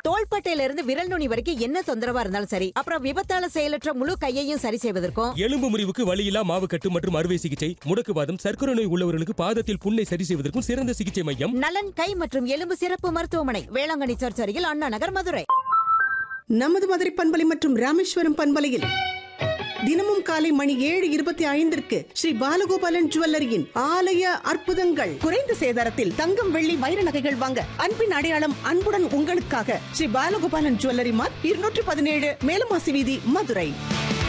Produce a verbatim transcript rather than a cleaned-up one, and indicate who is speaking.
Speaker 1: தோள்பட்டையில இருந்து விரல் நுனி வரைக்கும் என்ன தொந்தரவா இருந்தாலும் சரி, அப்புறம் விபத்தால செயலற்ற முழு கையையும் சரி செய்வதற்கும்,
Speaker 2: எலும்பு முறிவுக்கு வலியில்லா மாவுக்கட்டு மற்றும் அறுவை சிகிச்சை, முடக்குவாதம், சர்க்கரை நோய் உள்ளவர்களுக்கு பாதத்தில் புண்ணை சரி செய்வதற்கும் சிறந்த சிகிச்சை மையம்
Speaker 1: நலன் கை மற்றும் எலும்பு சிறப்பு மருத்துவமனை, வேளாங்கண்ணி சர்ச் அருகில், அண்ணா நகர், மதுரை.
Speaker 3: நமது மதுரை பண்பலை மற்றும் ராமேஸ்வரம் பண்பலையில் தினமும் காலை மணி ஏழு இருபத்தி ஐந்திற்கு ஸ்ரீ பாலகோபாலன் ஜுவல்லரியின் ஆலய அற்புதங்கள். குறைந்த சேதாரத்தில் தங்கம், வெள்ளி, வைர நகைகள் வாங்க அன்பின் அடையாளம் அன்புடன் உங்களுக்காக ஸ்ரீ பாலகோபாலன் ஜுவல்லரி மார்க், இருநூற்றி பதினேழு, மேலமாசி வீதி, மதுரை.